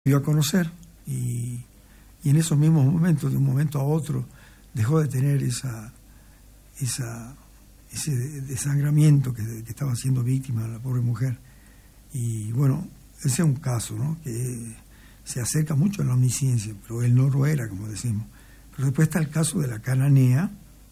dio a conocer y en esos mismos momentos, de un momento a otro, dejó de tener ese desangramiento que estaba siendo víctima la pobre mujer. Y bueno, ese es un caso, ¿no?, que se acerca mucho a la omnisciencia, pero él no lo era, como decimos. Pero después está el caso de la cananea,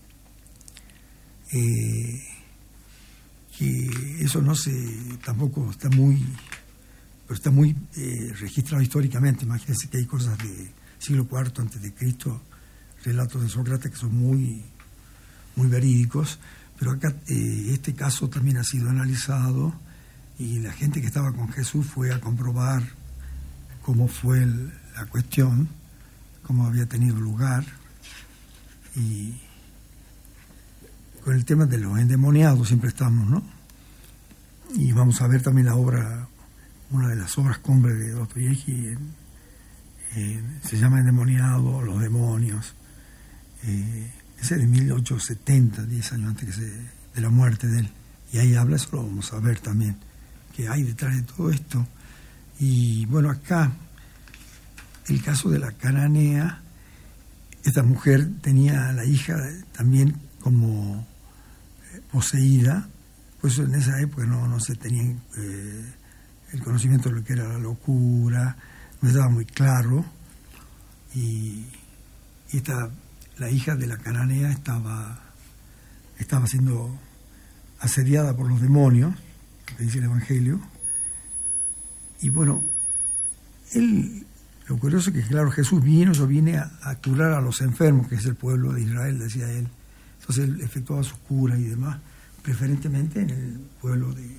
que eso no se, tampoco está muy, pero está muy registrado históricamente. Imagínense que hay cosas de siglo IV antes de Cristo, relatos de Sócrates que son muy verídicos, pero acá este caso también ha sido analizado y la gente que estaba con Jesús fue a comprobar cómo fue la cuestión, cómo había tenido lugar. Y con el tema de los endemoniados siempre estamos, ¿no? Y vamos a ver también la obra, una de las obras cumbre de Dostoyevsky, se llama Endemoniado, los demonios. Ese es de 1870, 10 años antes de la muerte de él. Y ahí habla, eso lo vamos a ver también, que hay detrás de todo esto. Y bueno, acá, el caso de la cananea, esta mujer tenía a la hija también como poseída, pues en esa época no se tenía el conocimiento de lo que era la locura, no estaba muy claro, y la hija de la cananea estaba siendo asediada por los demonios, que dice el Evangelio. Y bueno, lo curioso es que, claro, Jesús yo vine a curar a los enfermos, que es el pueblo de Israel, decía él. Entonces él efectuaba sus curas y demás, preferentemente en el pueblo de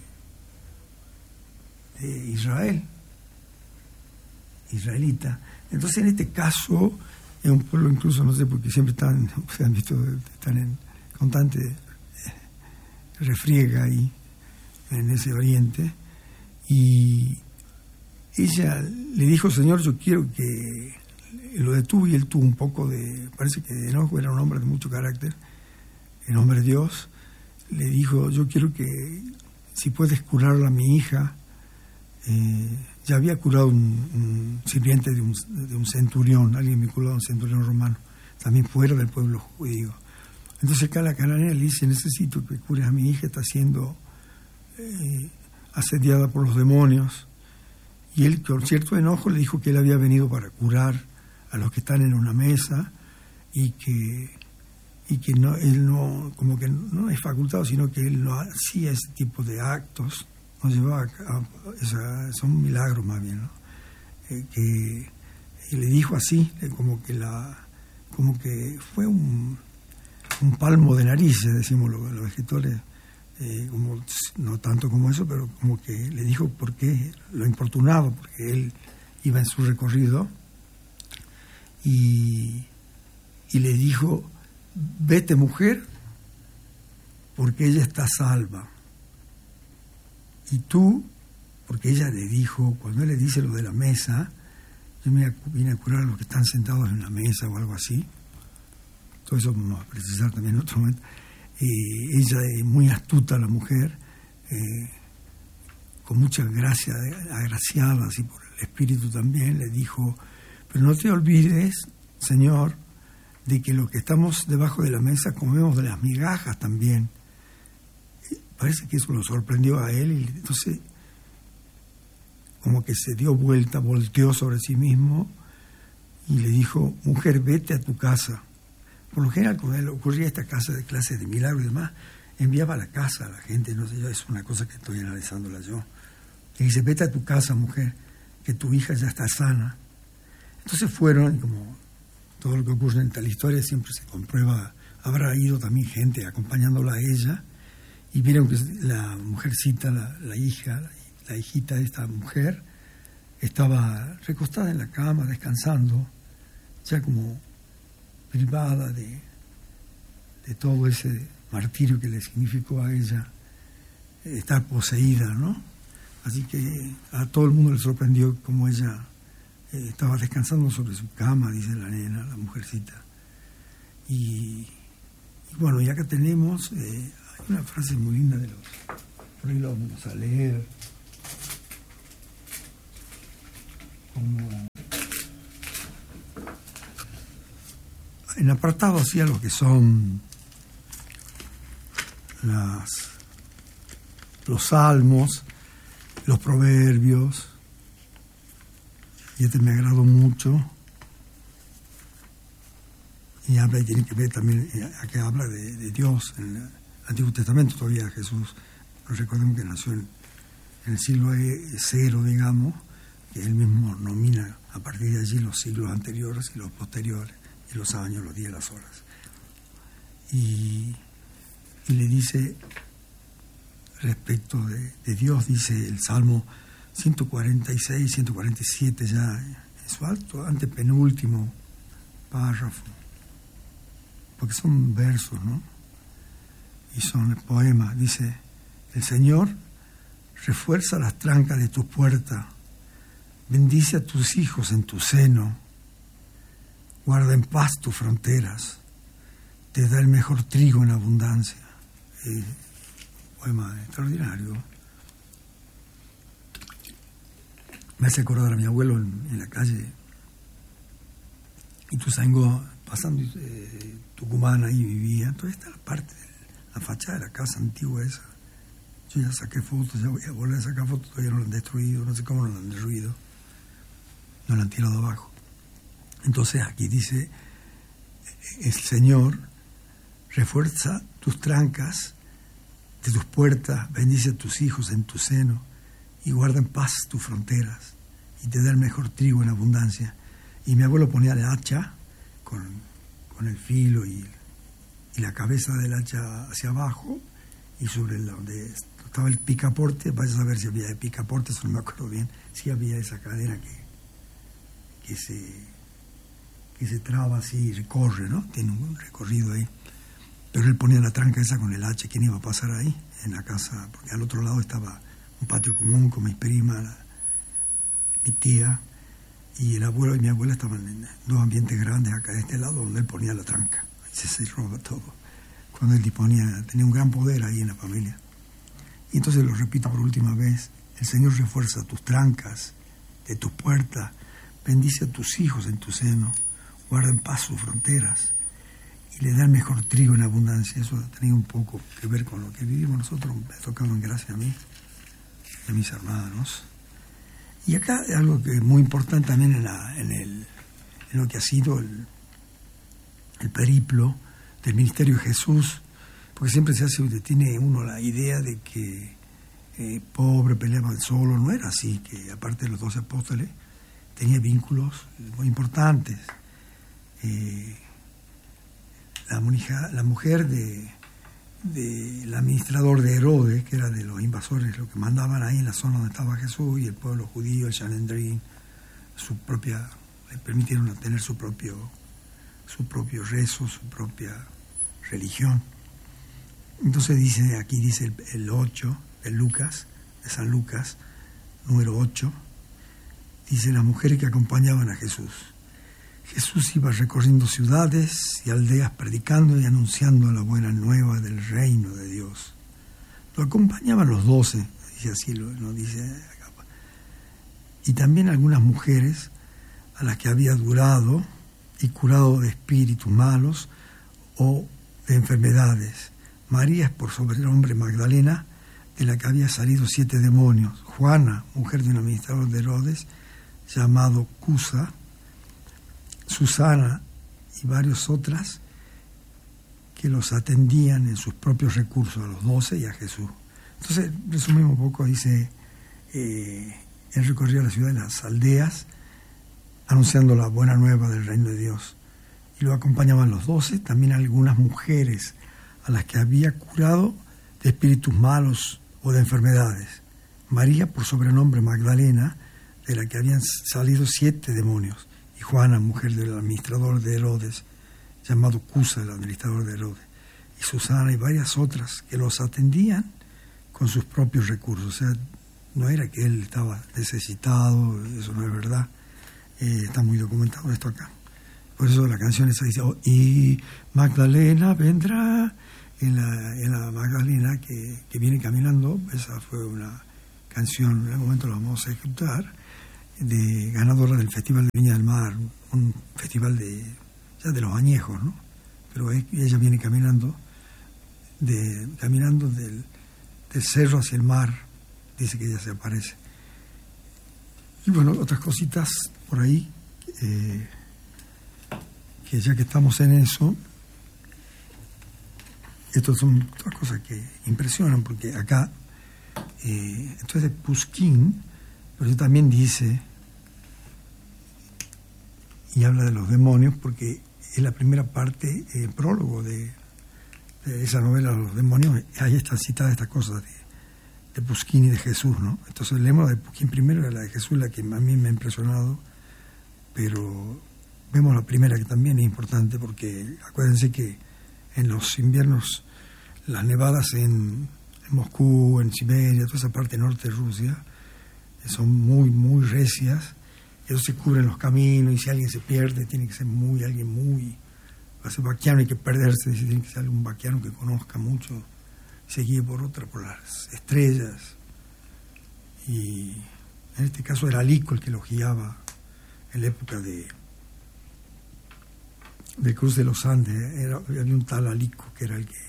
Israel, israelita. Entonces en este caso es un pueblo, incluso no sé, porque siempre están en constante refriega ahí en ese oriente, y ella le dijo: Señor, yo quiero que lo detuvo, y él tuvo un poco parece que Enojo era un hombre de mucho carácter, el hombre de Dios, le dijo: yo quiero que, si puedes curarla a mi hija. Ya había curado un sirviente de un centurión, alguien vinculado a un centurión romano, también fuera del pueblo judío. Entonces acá la cananea le dice: necesito que cures a mi hija, está siendo asediada por los demonios. Y él, con cierto enojo, le dijo que él había venido para curar a los que están en una mesa, y que no, él no, como que no es facultado, sino que él no hacía ese tipo de actos, no llevaba son milagros más bien, ¿no? Y le dijo así, como que fue un palmo de narices, decimos los escritores, como, no tanto como eso, pero como que le dijo por qué lo importunaba, porque él iba en su recorrido, y le dijo: vete, mujer, porque ella está salva. Y tú, porque ella le dijo, cuando él le dice lo de la mesa, yo vine a curar a los que están sentados en la mesa o algo así. Todo eso vamos a precisar también en otro momento. Ella es muy astuta, la mujer, con mucha gracia, agraciada así por el Espíritu también, le dijo: pero no te olvides, Señor, de que los que estamos debajo de la mesa comemos de las migajas también. Parece que eso lo sorprendió a él, y entonces como que se dio vuelta, volteó sobre sí mismo y le dijo: mujer, vete a tu casa. Por lo general, cuando él ocurría esta casa de clases de milagros y demás, enviaba a la casa a la gente, no sé, yo, es una cosa que estoy analizándola yo. Le dice: vete a tu casa, mujer, que tu hija ya está sana. Entonces fueron, como todo lo que ocurre en tal historia siempre se comprueba, habrá ido también gente acompañándola a ella, y vieron que la mujercita, la hijita de esta mujer, estaba recostada en la cama, descansando, ya como privada de todo ese martirio que le significó a ella estar poseída, ¿no? Así que a todo el mundo le sorprendió cómo ella estaba descansando sobre su cama, dice la nena, la mujercita. Y bueno, y acá tenemos una frase muy linda por ahí lo vamos a leer. como en apartado hacia lo que son los salmos, los proverbios, y este me agradó mucho, y habla, y tiene que ver también, acá habla de Dios. En el Antiguo Testamento todavía Jesús, no recordemos que nació en el siglo cero, digamos, que él mismo nomina a partir de allí los siglos anteriores y los posteriores, y los años, los días, las horas. Y le dice, respecto de Dios, dice el Salmo 146, 147, ya en su alto, antepenúltimo párrafo, porque son versos, ¿no? Y son poemas. Dice: el Señor refuerza las trancas de tu puerta, bendice a tus hijos en tu seno, guarda en paz tus fronteras, te da el mejor trigo en abundancia. Poema extraordinario. Me hace acordar a mi abuelo en la calle Ituzaingó, pasando Tucumán, ahí vivía. Entonces está la parte de la fachada de la casa antigua esa. Yo ya saqué fotos, ya voy a volver a sacar fotos, todavía no la han destruido, no sé cómo no la han destruido, no la han tirado abajo. Entonces aquí dice: el Señor refuerza tus trancas de tus puertas, bendice a tus hijos en tu seno, y guarda en paz tus fronteras, y te da el mejor trigo en abundancia. Y mi abuelo ponía el hacha con el filo y la cabeza del hacha hacia abajo, y sobre donde estaba el picaporte, vaya a saber si había de picaporte, eso no me acuerdo bien, si había esa cadena que se traba así y recorre, ¿no? Tiene un recorrido ahí. Pero él ponía la tranca esa con el hacha. ¿Quién iba a pasar ahí? En la casa, porque al otro lado estaba un patio común con mi prima, mi tía, y el abuelo y mi abuela estaban en dos ambientes grandes acá de este lado, donde él ponía la tranca. Y se cerró todo. Cuando él tenía un gran poder ahí en la familia. Y entonces lo repito por última vez: el Señor refuerza tus trancas de tus puertas, bendice a tus hijos en tu seno, guarda en paz sus fronteras, y le da el mejor trigo en abundancia. Eso tenía un poco que ver con lo que vivimos nosotros. Me ha tocado en gracia a mí y a mis hermanos. Y acá es algo que es muy importante también en lo que ha sido el periplo del ministerio de Jesús, porque siempre tiene uno la idea de que pobre, peleaba solo. No era así, que aparte de los 12 apóstoles tenía vínculos muy importantes. La mujer del administrador de Herodes, que era de los invasores, lo que mandaban ahí en la zona donde estaba Jesús, y el pueblo judío, el Sanedrín, le permitieron tener su propio rezo, su propia religión. Entonces dice el 8 de San Lucas, número 8, dice: las mujeres que acompañaban a Jesús. Jesús iba recorriendo ciudades y aldeas predicando y anunciando la buena nueva del reino de Dios. Lo acompañaban los 12, dice así, no dice acá. Y también algunas mujeres a las que había durado y curado de espíritus malos o de enfermedades. María es por sobrenombre Magdalena, de la que había salido 7 demonios. Juana, mujer de un administrador de Herodes, llamado Cusa. Susana y varias otras que los atendían en sus propios recursos, a los 12 y a Jesús. Entonces, resumimos un poco, dice, él recorría la ciudad y las aldeas anunciando la buena nueva del reino de Dios. Y lo acompañaban los 12, también algunas mujeres a las que había curado de espíritus malos o de enfermedades. María, por sobrenombre Magdalena, de la que habían salido 7 demonios. Y Juana, mujer del administrador de Herodes, llamado Cusa, el administrador de Herodes. Y Susana y varias otras que los atendían con sus propios recursos. O sea, no era que él estaba necesitado, eso no es verdad. Está muy documentado esto acá. Por eso la canción esa dice: y Magdalena vendrá. En la Magdalena que viene caminando. Esa fue una canción, en algún momento la vamos a ejecutar. ganadora del Festival de Viña del Mar, un festival ya de los añejos, ¿no? Pero ella viene caminando del cerro hacia el mar, dice que ella se aparece. Y bueno, otras cositas por ahí, que ya que estamos en eso, estas son todas cosas que impresionan, porque acá, esto es de Pushkin, pero también dice, y habla de los demonios, porque es la primera parte, prólogo de esa novela, Los demonios. Ahí están citadas estas cosas de Pushkin y de Jesús, ¿no? Entonces leemos la de Pushkin primero, y la de Jesús, la que a mí me ha impresionado, pero vemos la primera, que también es importante, porque acuérdense que en los inviernos, las nevadas en Moscú, en Siberia, toda esa parte norte de Rusia, son muy, muy recias. Ellos se cubren los caminos, y si alguien se pierde, tiene que ser alguien muy... Va a ser vaquiano, hay que perderse, tiene que ser algún vaquiano que conozca mucho, se guíe por las estrellas. Y en este caso era Alico el que los guiaba en la época de Cruz de los Andes. Había un tal Alico que era el que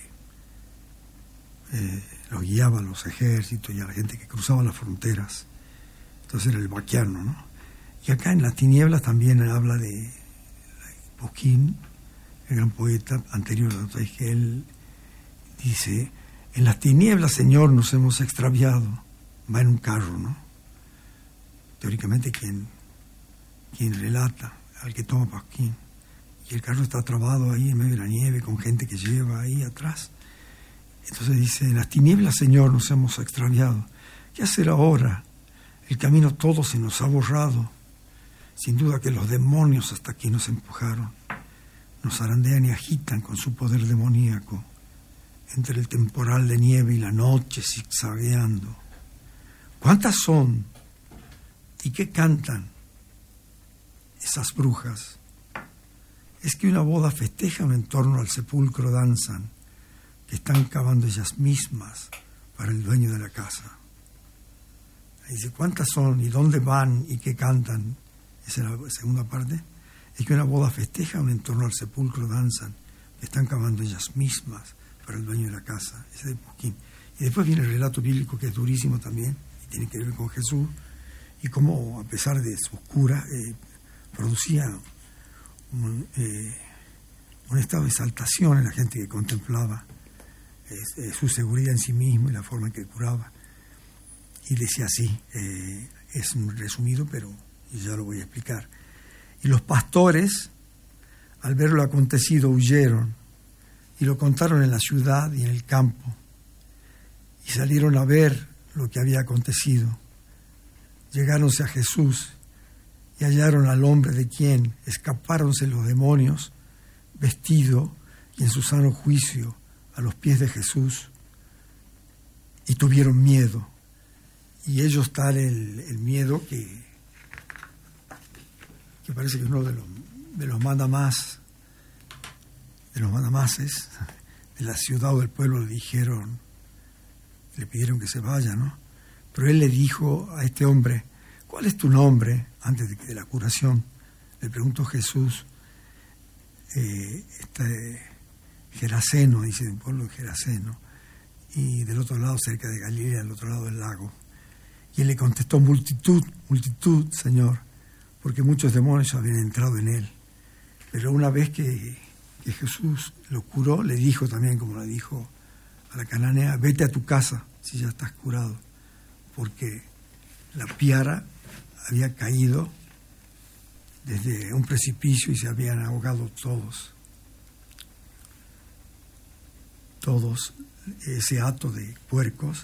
los guiaba a los ejércitos y a la gente que cruzaba las fronteras. Entonces era el vaquiano, ¿no? Y acá en Las Tinieblas también habla de Pushkin, el gran poeta anterior, que él dice: en las tinieblas, Señor, nos hemos extraviado. Va en un carro, ¿no? Teóricamente quien relata, al que toma Pushkin. Y el carro está trabado ahí en medio de la nieve, con gente que lleva ahí atrás. Entonces dice: en las tinieblas, Señor, nos hemos extraviado. ¿Qué hacer ahora? El camino todo se nos ha borrado. Sin duda que los demonios hasta aquí nos empujaron. Nos zarandean y agitan con su poder demoníaco, entre el temporal de nieve y la noche zigzagueando. ¿Cuántas son? ¿Y qué cantan esas brujas? Es que una boda festejan en torno al sepulcro danzan, que están cavando ellas mismas para el dueño de la casa. Ahí dice: ¿cuántas son? ¿Y dónde van? ¿Y qué cantan? Esa es la segunda parte. Es que una boda festejan en torno al sepulcro danzan, que están cavando ellas mismas para el dueño de la casa. Ese es de Pushkin. Y después viene el relato bíblico, que es durísimo también, y tiene que ver con Jesús, y cómo, a pesar de su cura, producía un estado de exaltación en la gente que contemplaba su seguridad en sí mismo y la forma en que curaba. Y decía así, es un resumido, pero ya lo voy a explicar. Y los pastores, al ver lo acontecido, huyeron y lo contaron en la ciudad y en el campo, y salieron a ver lo que había acontecido. Llegáronse a Jesús y hallaron al hombre de quien escapáronse los demonios, vestido y en su sano juicio, a los pies de Jesús, y tuvieron miedo. Y ellos tal el miedo que parece que uno de los mandamases de la ciudad o del pueblo le pidieron que se vaya, ¿no? Pero él le dijo a este hombre: ¿cuál es tu nombre? Antes de la curación le preguntó Jesús, Geraseno, dice, un pueblo de Geraseno, y del otro lado, cerca de Galilea, al otro lado del lago. Y él le contestó: multitud, Señor, porque muchos demonios habían entrado en él. Pero una vez que Jesús lo curó, le dijo también, como le dijo a la cananea: vete a tu casa si ya estás curado, porque la piara había caído desde un precipicio y se habían ahogado todos ese hato de puercos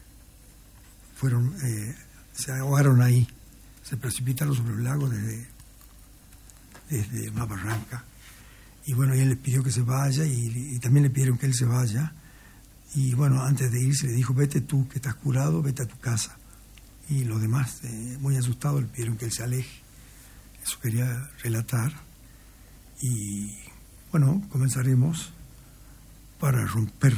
se ahogaron ahí, se precipitaron sobre el lago desde una barranca. Y bueno, y él le pidió que se vaya, y también le pidieron que él se vaya. Y bueno, antes de irse le dijo: vete tú, que estás curado, vete a tu casa. Y los demás, muy asustados, le pidieron que él se aleje. Eso quería relatar. Y bueno, comenzaremos para romper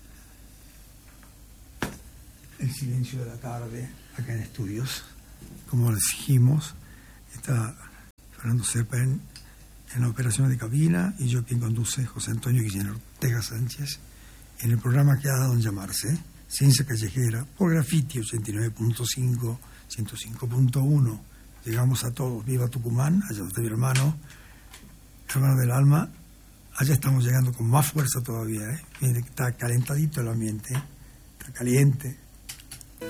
el silencio de la tarde acá en Estudios como les dijimos, está Fernando Serpa en la operación de cabina y yo quien conduce, José Antonio Guillermo Ortega Sánchez, en el programa que ha dado en llamarse Ciencia Callejera por Graffiti 89.5, 105.1. Llegamos a todos. Viva Tucumán, allá está mi hermano del alma. Allá estamos llegando con más fuerza todavía, Está calentadito el ambiente, está caliente.